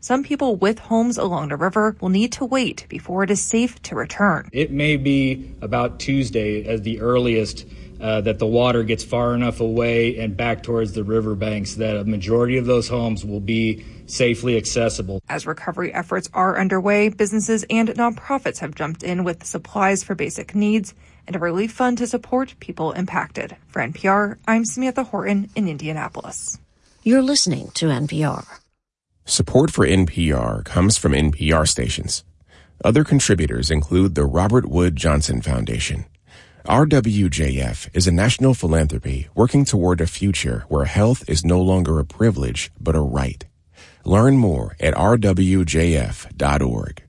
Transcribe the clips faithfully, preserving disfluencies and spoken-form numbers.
some people with homes along the river will need to wait before it is safe to return. It may be about Tuesday as the earliest uh, that the water gets far enough away and back towards the riverbanks that a majority of those homes will be safely accessible. As recovery efforts are underway, businesses and nonprofits have jumped in with supplies for basic needs and a relief fund to support people impacted. For N P R, I'm Samantha Horton in Indianapolis. You're listening to N P R. Support for N P R comes from N P R stations. Other contributors include the Robert Wood Johnson Foundation. R W J F is a national philanthropy working toward a future where health is no longer a privilege, but a right. Learn more at r w j f dot org.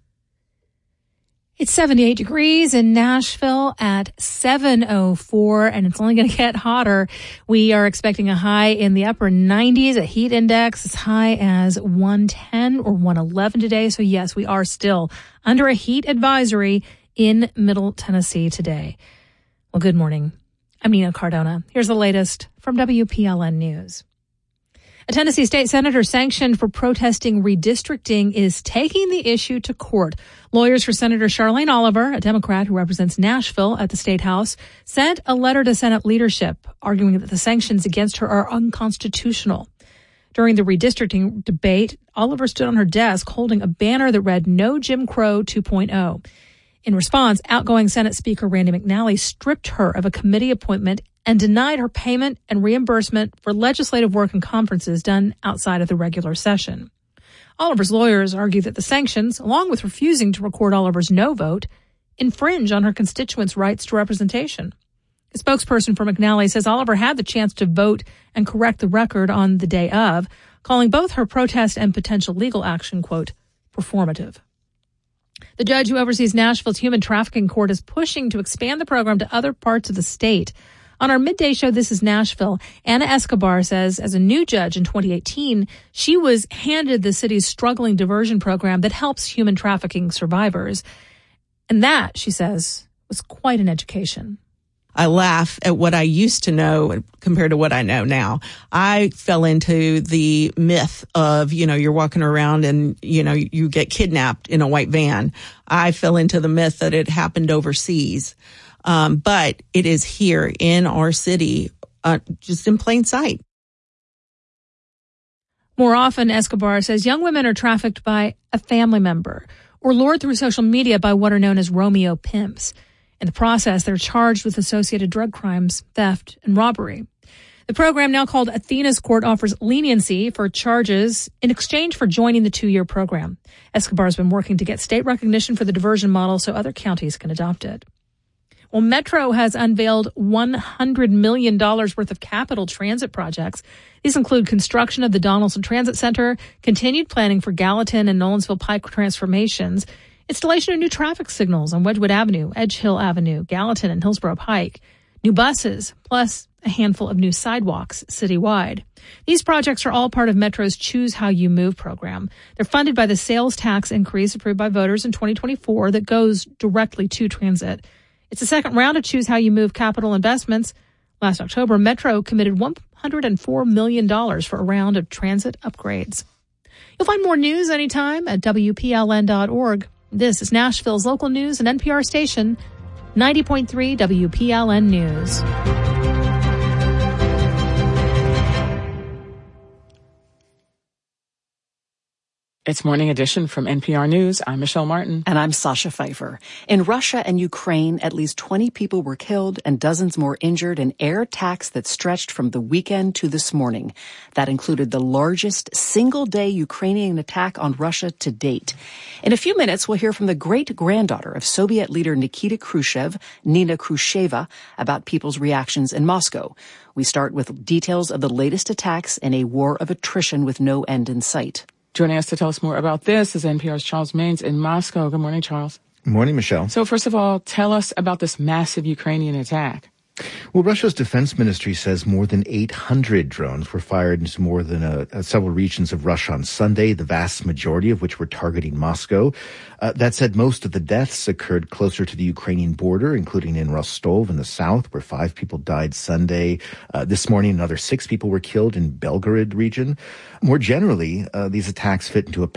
It's seventy-eight degrees in Nashville at seven oh four, and it's only going to get hotter. We are expecting a high in the upper nineties, a heat index as high as one ten or one eleven today. So yes, we are still under a heat advisory in Middle Tennessee today. Well, good morning. I'm Nina Cardona. Here's the latest from W P L N News. A Tennessee state senator sanctioned for protesting redistricting is taking the issue to court. Lawyers for Senator Charlene Oliver, a Democrat who represents Nashville at the State House, sent a letter to Senate leadership arguing that the sanctions against her are unconstitutional. During the redistricting debate, Oliver stood on her desk holding a banner that read, "No Jim Crow two point oh." In response, outgoing Senate Speaker Randy McNally stripped her of a committee appointment and denied her payment and reimbursement for legislative work and conferences done outside of the regular session. Oliver's lawyers argue that the sanctions, along with refusing to record Oliver's no vote, infringe on her constituents' rights to representation. A spokesperson for McNally says Oliver had the chance to vote and correct the record on the day of, calling both her protest and potential legal action, quote, performative. The judge who oversees Nashville's human trafficking court is pushing to expand the program to other parts of the state. On our midday show, This is Nashville, Anna Escobar says as a new judge in twenty eighteen, she was handed the city's struggling diversion program that helps human trafficking survivors. And that, she says, was quite an education. I laugh at what I used to know compared to what I know now. I fell into the myth of, you know, you're walking around and, you know, you get kidnapped in a white van. I fell into the myth that it happened overseas. Um, but it is here in our city, uh, just in plain sight. More often, Escobar says young women are trafficked by a family member or lured through social media by what are known as Romeo pimps. In the process, they're charged with associated drug crimes, theft, and robbery. The program, now called Athena's Court, offers leniency for charges in exchange for joining the two-year program. Escobar has been working to get state recognition for the diversion model so other counties can adopt it. Well, Metro has unveiled one hundred million dollars worth of capital transit projects. These include construction of the Donaldson Transit Center, continued planning for Gallatin and Nolensville Pike transformations, installation of new traffic signals on Wedgwood Avenue, Edge Hill Avenue, Gallatin, and Hillsborough Pike, new buses, plus a handful of new sidewalks citywide. These projects are all part of Metro's Choose How You Move program. They're funded by the sales tax increase approved by voters in twenty twenty-four that goes directly to transit. It's the second round of Choose How You Move capital investments. Last October, Metro committed one hundred four million dollars for a round of transit upgrades. You'll find more news anytime at W P L N dot org. This is Nashville's local news and N P R station, ninety point three W P L N News. It's Morning Edition from N P R News. I'm Michelle Martin. And I'm Sasha Pfeiffer. In Russia and Ukraine, at least twenty people were killed and dozens more injured in air attacks that stretched from the weekend to this morning. That included the largest single-day Ukrainian attack on Russia to date. In a few minutes, we'll hear from the great-granddaughter of Soviet leader Nikita Khrushchev, Nina Khrushcheva, about people's reactions in Moscow. We start with details of the latest attacks in a war of attrition with no end in sight. Joining us to tell us more about this is N P R's Charles Maynes in Moscow. Good morning, Charles. Good morning, Michelle. So first of all, tell us about this massive Ukrainian attack. Well, Russia's defense ministry says more than eight hundred drones were fired into more than a, a several regions of Russia on Sunday, the vast majority of which were targeting Moscow. Uh, that said, most of the deaths occurred closer to the Ukrainian border, including in Rostov in the south, where five people died Sunday. Uh, this morning, another six people were killed in Belgorod region. More generally, uh, these attacks fit into a